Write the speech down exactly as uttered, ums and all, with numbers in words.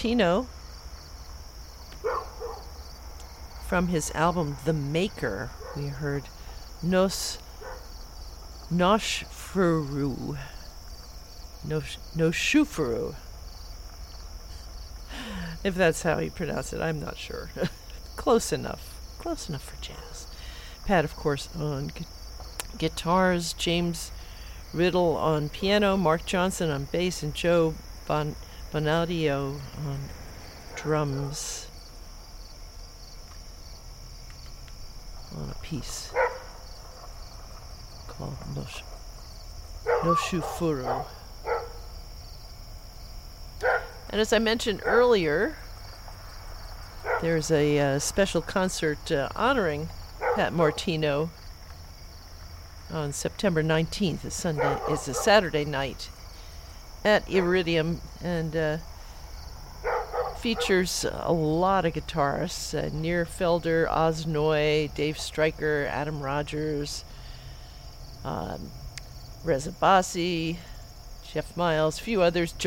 Martino, from his album The Maker, we heard Nos Noshfuru. Nosh Noshufuru. If that's how you pronounce it, I'm not sure. Close enough. Close enough for jazz. Pat, of course, on gu guitars, James Riddle on piano, Mark Johnson on bass, and Joe bon Bonadio on drums. On a piece called Nosh Noshufuru. And as I mentioned earlier, there's a uh, special concert uh, honoring Pat Martino on September nineteenth. It's Sunday. It's a Saturday night at Iridium, and uh, features a lot of guitarists: uh, Nir Felder, Oz Noy, Dave Stryker, Adam Rogers, um, Reza Bassi, Jeff Miles, a few others.